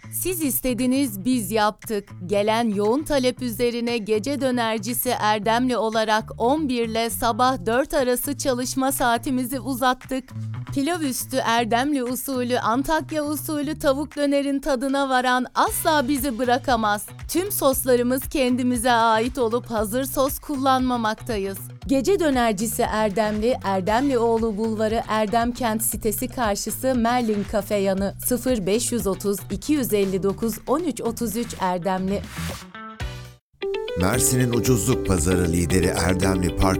Siz istediniz, biz yaptık. Gelen yoğun talep üzerine gece dönercisi Erdemli olarak 11 ile sabah 4 arası çalışma saatimizi uzattık. Pilav üstü Erdemli usulü, Antakya usulü tavuk dönerin tadına varan asla bizi bırakamaz. Tüm soslarımız kendimize ait olup hazır sos kullanmamaktayız. Gece dönercisi Erdemli, Erdemlioğlu Bulvarı Erdemkent sitesi karşısı Merlin Kafe yanı 0530 259 1333 Erdemli. Mersin'in ucuzluk pazarı lideri Erdemli Park